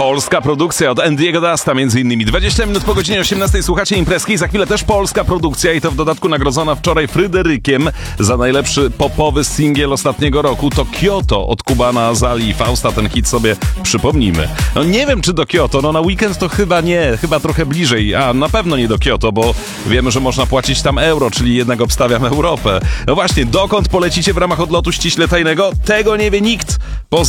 Polska produkcja od Andiego Dusta między innymi. 20 minut po godzinie 18 słuchacie imprezki. Za chwilę też polska produkcja i to w dodatku nagrodzona wczoraj Fryderykiem za najlepszy popowy singiel ostatniego roku. To Kyoto od Kubana, Azali i Fausta. Ten hit sobie przypomnijmy. No nie wiem czy do Kyoto, no na weekend to chyba nie, chyba trochę bliżej. A na pewno nie do Kyoto, bo wiemy, że można płacić tam euro, czyli jednak obstawiam Europę. No właśnie, dokąd polecicie w ramach odlotu ściśle tajnego? Tego nie wie nikt. Poza